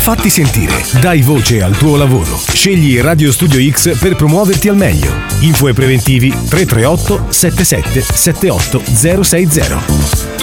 Fatti sentire, dai voce al tuo lavoro. Scegli Radio Studio X per promuoverti al meglio. Info e preventivi 338 77 78 060.